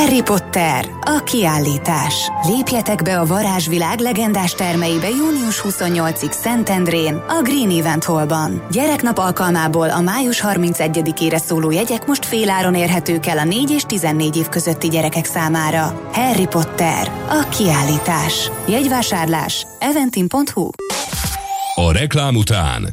Harry Potter, a kiállítás. Lépjetek be a varázsvilág legendás termeibe június 28-ig Szentendrén, a Green Event Hallban. Gyereknap alkalmából a május 31-ére szóló jegyek most féláron érhetők el a 4 és 14 év közötti gyerekek számára. Harry Potter, a kiállítás. Jegyvásárlás eventim.hu. A reklám után.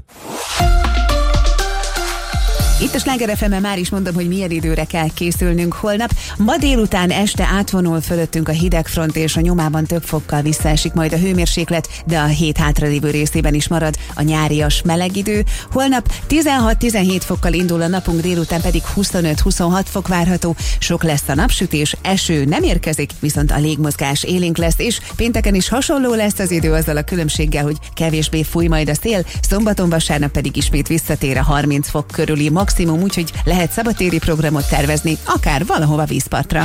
Itt a Sláger FM-en már is mondom, hogy milyen időre kell készülnünk holnap. Ma délután este átvonul fölöttünk a hidegfront, és a nyomában több fokkal visszaesik majd a hőmérséklet, de a hét hátralévő részében is marad a nyárias meleg idő. Holnap 16-17 fokkal indul a napunk, délután pedig 25-26 fok várható. Sok lesz a napsütés, eső nem érkezik, viszont a légmozgás élénk lesz, és pénteken is hasonló lesz az idő, azzal a különbséggel, hogy kevésbé fúj majd a szél, szombaton, vasárnap pedig ismét visszatér a 30 fok körüli maximum, úgyhogy lehet szabadtéri programot tervezni, akár valahova vízpartra.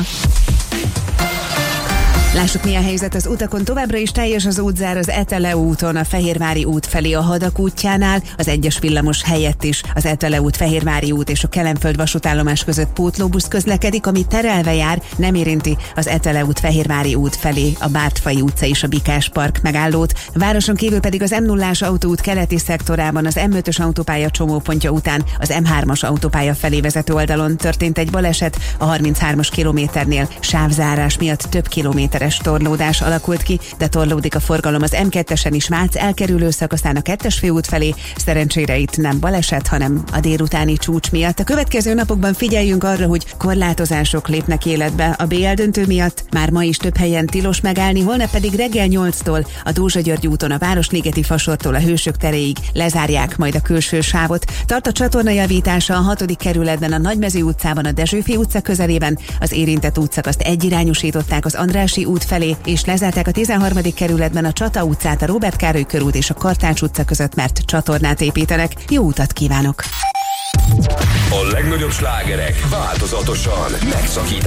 Lássuk, mi a helyzet az utakon. Továbbra is teljes az útzár az Etele úton, a Fehérvári út felé a Hadak útjánál, az 1-es villamos helyett is az Etele út, Fehérvári út és a Kelenföld vasútállomás között pótlóbusz közlekedik, ami terelve jár, nem érinti az Etele út, Fehérvári út felé a Bártfai utca és a Bikás park megállót. Városon kívül pedig az M0-ás autóút keleti szektorában az M5-ös autópálya csomópontja után az M3-as autópálya felé vezető oldalon történt egy baleset, a 33-as kilométernél sávzárás miatt több kilométeres torlódás alakult ki, de torlódik a forgalom az M2-esen is Vác elkerülő szakaszán a 2-es főút felé. Szerencsére itt nem baleset, hanem a délutáni csúcs miatt. A következő napokban figyeljünk arra, hogy korlátozások lépnek életbe a BL döntő miatt. Már ma is több helyen tilos megállni, holnap pedig reggel 8-tól a Dózsa-György úton a Városligeti Fasortól a Hősök teréig lezárják majd a külső sávot. Tart a csatornajavítása a 6. kerületben, a Nagymező utcában, a Dezsőfi utca közelében. Az érintett útszakaszt egyirányosították az Andrássy út felé, és lezárták a 13. kerületben a Csata utcát, a Róbert Károly körút és a Kartács utca között, mert csatornát építenek. Jó utat kívánok! A legnagyobb slágerek változatosan megszakítottak.